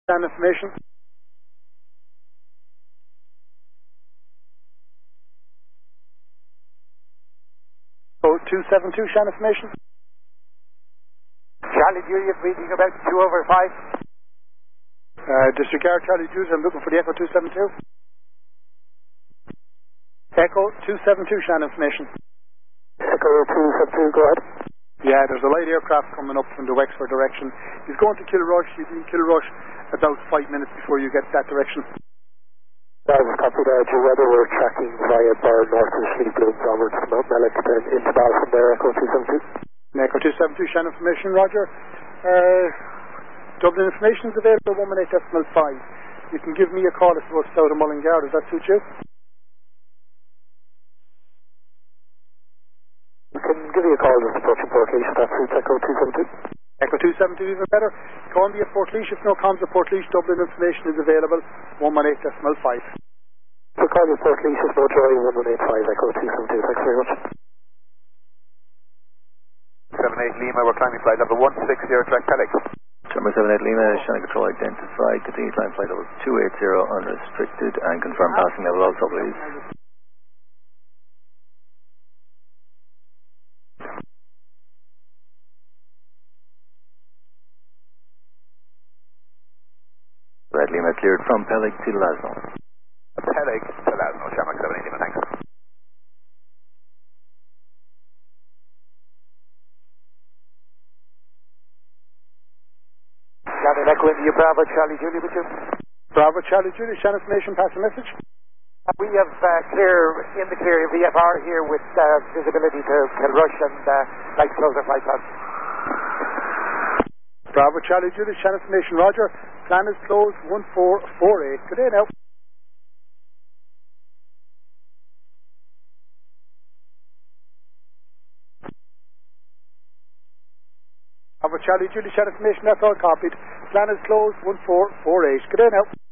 Shan information. Code 272, Shan information. Charlie Juliet reading about 2/5. Disregard Charlie Juliet, I'm looking for the Echo 272. Echo 272, Shan information. Echo 272, go ahead. Yeah, there's a light aircraft coming up from the Wexford direction. He's going to Kilrush. He's in Kilrush about 5 minutes before you get that direction. That was copy there. Due weather, we're tracking via Bar North and Sleep Blooms onwards to Mount Mellick, then into Bal from there, Echo 272. Echo 272, Shan information, Roger. Dublin information is available 118.5. You can give me a call if you're south of Mullingar. Does that suit you? You can give me a call just approaching Portlaoise. That suits Echo 272. Echo 272 even better. Call me at Portlaoise. If no comms at Portlaoise, Dublin information is available 118.5. So call me at Portlaoise, if no joy, 1185, Echo 272. Thanks very much. 78 Lima, we're climbing flight level 160, track Pellic. Number 78 Lima, Shannon Control identified, continue climb flight level 280, unrestricted, and confirm passing level also, please. Red Lima cleared from Pellic to Lasno. Pellic to Lasno, Shamrock 78 Lima, thanks. Shannon Echo India Bravo, Charlie Julie with you. Bravo, Charlie Julie, Shan information, pass a message. We have in the clear VFR here with visibility to Kilrush and light closer flight path. Bravo, Charlie Julie, Shan information, Roger. Plan is closed 1448. Good day now. Bravo, Charlie Julie, Shan information, that's all copied. Plan is closed 1448. Good day now.